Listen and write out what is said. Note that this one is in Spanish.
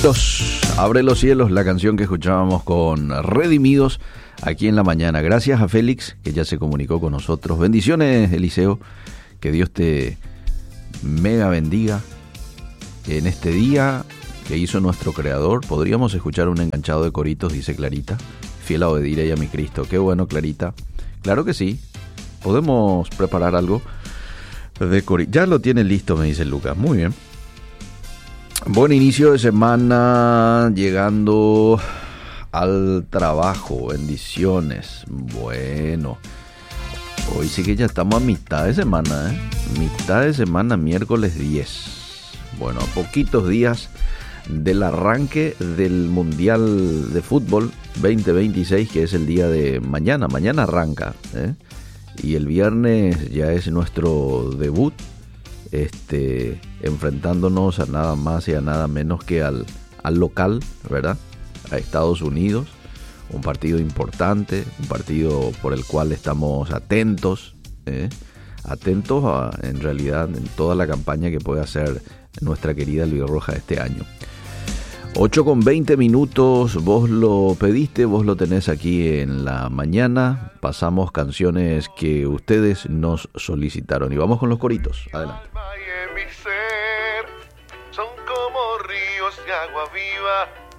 Coritos, Abre los cielos, la canción que escuchábamos con Redimidos aquí en la mañana. Gracias a Félix, que ya se comunicó con nosotros. Bendiciones, Eliseo, que Dios te mega bendiga en este día que hizo nuestro Creador. Podríamos escuchar un enganchado de coritos, dice Clarita. Fiel a obediré a mi Cristo. Qué bueno, Clarita. Claro que sí. Podemos preparar algo de coritos. Ya lo tiene listo, me dice Lucas. Muy bien. Buen inicio de semana, llegando al trabajo. Bendiciones. Bueno, hoy sí que ya estamos a mitad de semana, Mitad de semana, miércoles 10. Bueno, a poquitos días del arranque del Mundial de Fútbol 2026, que es el día de mañana. Mañana arranca, y el viernes ya es nuestro debut, enfrentándonos a nada más y a nada menos que al local, ¿verdad? A Estados Unidos. Un partido importante, un partido por el cual estamos atentos, en realidad en toda la campaña que puede hacer nuestra querida Albirroja este año. 8:20, vos lo pediste, vos lo tenés aquí en la mañana. Pasamos canciones que ustedes nos solicitaron y vamos con los coritos. Adelante. Son como ríos de agua viva